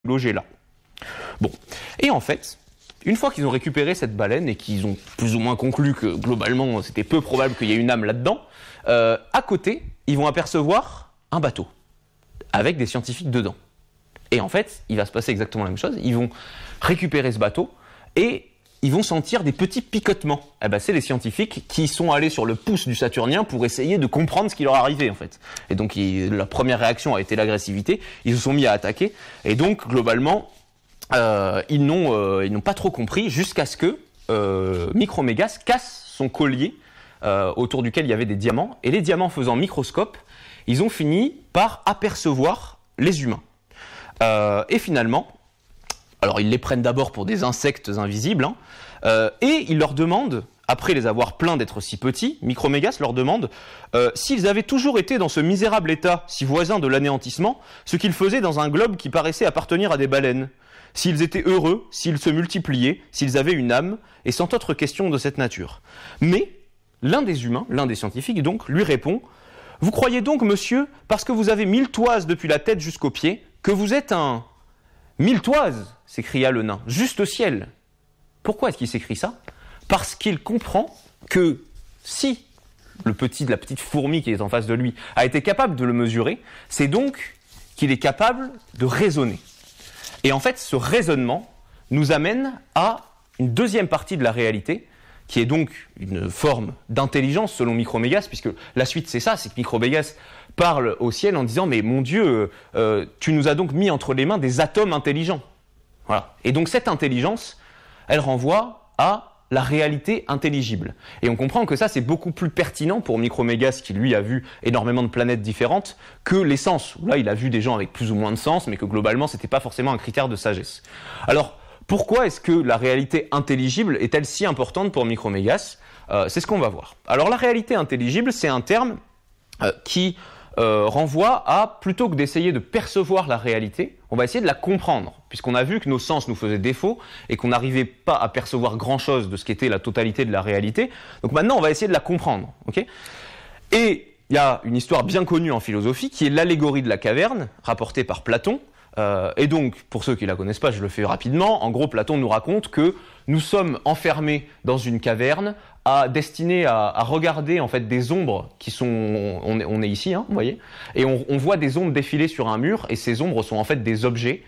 loger là. Bon, et en fait, une fois qu'ils ont récupéré cette baleine et qu'ils ont plus ou moins conclu que globalement c'était peu probable qu'il y ait une âme là-dedans, à côté, ils vont apercevoir un bateau avec des scientifiques dedans. Et en fait, il va se passer exactement la même chose. Ils vont récupérer ce bateau et ils vont sentir des petits picotements. Eh ben, c'est les scientifiques qui sont allés sur le pouce du Saturnien pour essayer de comprendre ce qui leur arrivait en fait. Et donc la première réaction a été l'agressivité. Ils se sont mis à attaquer. Et donc globalement, ils n'ont pas trop compris jusqu'à ce que Micromégas casse son collier autour duquel il y avait des diamants. Et les diamants faisant microscope, ils ont fini par apercevoir les humains. Et finalement, alors ils les prennent d'abord pour des insectes invisibles, et ils leur demandent, après les avoir plaints d'être si petits, Micromégas leur demande s'ils avaient toujours été dans ce misérable état, si voisin de l'anéantissement, ce qu'ils faisaient dans un globe qui paraissait appartenir à des baleines, s'ils étaient heureux, s'ils se multipliaient, s'ils avaient une âme, et sans autre question de cette nature. Mais l'un des humains, l'un des scientifiques donc, lui répond « Vous croyez donc, monsieur, parce que vous avez 1000 toises depuis la tête jusqu'aux pieds, que vous êtes un... » « 1000 toises !» s'écria le nain, « juste au ciel !» Pourquoi est-ce qu'il s'écrit ça ? Parce qu'il comprend que si la petite fourmi qui est en face de lui a été capable de le mesurer, c'est donc qu'il est capable de raisonner. Et en fait, ce raisonnement nous amène à une deuxième partie de la réalité, qui est donc une forme d'intelligence selon Micromégas, puisque la suite c'est ça, c'est que Micromégas parle au ciel en disant « Mais mon Dieu, tu nous as donc mis entre les mains des atomes intelligents. » Voilà. Et donc cette intelligence, elle renvoie à la réalité intelligible. Et on comprend que ça c'est beaucoup plus pertinent pour Micromégas, qui lui a vu énormément de planètes différentes, que les sens. Là il a vu des gens avec plus ou moins de sens, mais que globalement c'était pas forcément un critère de sagesse. Alors, pourquoi est-ce que la réalité intelligible est-elle si importante pour Micromégas ? C'est ce qu'on va voir. Alors la réalité intelligible, c'est un terme qui renvoie à, plutôt que d'essayer de percevoir la réalité, on va essayer de la comprendre, puisqu'on a vu que nos sens nous faisaient défaut et qu'on n'arrivait pas à percevoir grand-chose de ce qu'était la totalité de la réalité. Donc maintenant, on va essayer de la comprendre. Okay ? Et il y a une histoire bien connue en philosophie qui est l'allégorie de la caverne, rapportée par Platon. Et donc, pour ceux qui la connaissent pas, je le fais rapidement. En gros, Platon nous raconte que nous sommes enfermés dans une caverne destinée à regarder en fait des ombres qui sont... On est ici, vous voyez, et on voit des ombres défiler sur un mur, et ces ombres sont en fait des objets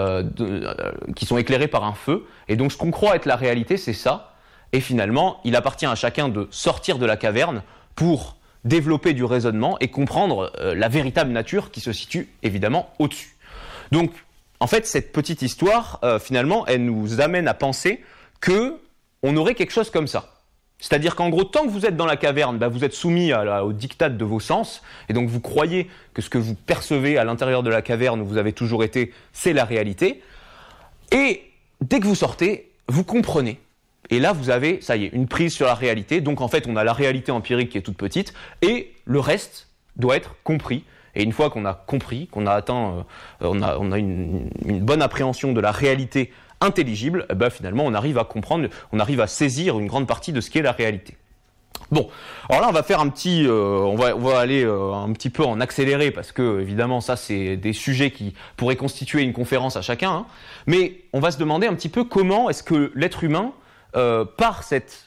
qui sont éclairés par un feu. Et donc, ce qu'on croit être la réalité, c'est ça. Et finalement, il appartient à chacun de sortir de la caverne pour développer du raisonnement et comprendre la véritable nature qui se situe évidemment au-dessus. Donc, en fait, cette petite histoire, finalement, elle nous amène à penser qu'on aurait quelque chose comme ça. C'est-à-dire qu'en gros, tant que vous êtes dans la caverne, vous êtes soumis au diktat de vos sens, et donc vous croyez que ce que vous percevez à l'intérieur de la caverne où vous avez toujours été, c'est la réalité. Et dès que vous sortez, vous comprenez. Et là, vous avez, ça y est, une prise sur la réalité. Donc en fait, on a la réalité empirique qui est toute petite, et le reste doit être compris. Et une fois qu'on a compris, qu'on a atteint, on a une bonne appréhension de la réalité intelligible, finalement on arrive à comprendre, on arrive à saisir une grande partie de ce qu'est la réalité. Bon, alors là on va faire on va aller un petit peu en accéléré, parce que évidemment ça c'est des sujets qui pourraient constituer une conférence à chacun, mais on va se demander un petit peu comment est-ce que l'être humain, par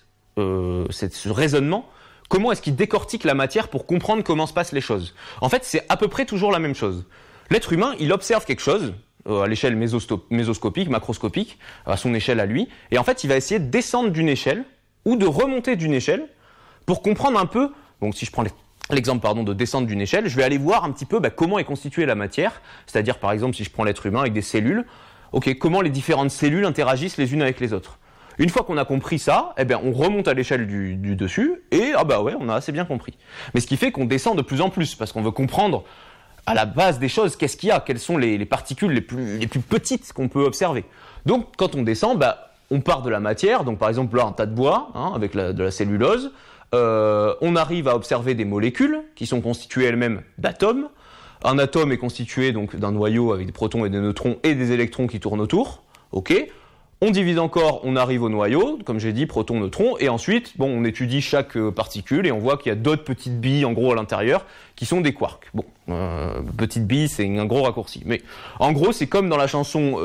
ce raisonnement, comment est-ce qu'il décortique la matière pour comprendre comment se passent les choses ? En fait, c'est à peu près toujours la même chose. L'être humain, il observe quelque chose à l'échelle mésoscopique, macroscopique, à son échelle à lui, et en fait, il va essayer de descendre d'une échelle ou de remonter d'une échelle pour comprendre un peu. Donc, si je prends l'exemple de descendre d'une échelle, je vais aller voir un petit peu comment est constituée la matière, c'est-à-dire par exemple si je prends l'être humain avec des cellules, comment les différentes cellules interagissent les unes avec les autres. Une fois qu'on a compris ça, on remonte à l'échelle du dessus, et on a assez bien compris. Mais ce qui fait qu'on descend de plus en plus, parce qu'on veut comprendre à la base des choses, qu'est-ce qu'il y a, quelles sont les particules les plus petites qu'on peut observer. Donc quand on descend, on part de la matière, donc par exemple là un tas de bois, avec de la cellulose, on arrive à observer des molécules qui sont constituées elles-mêmes d'atomes. Un atome est constitué donc d'un noyau avec des protons et des neutrons et des électrons qui tournent autour. On divise encore, on arrive au noyau, comme j'ai dit, proton, neutron, et ensuite, bon, on étudie chaque particule et on voit qu'il y a d'autres petites billes, en gros, à l'intérieur, qui sont des quarks. Bon, petites billes, c'est un gros raccourci. Mais en gros, c'est comme dans la chanson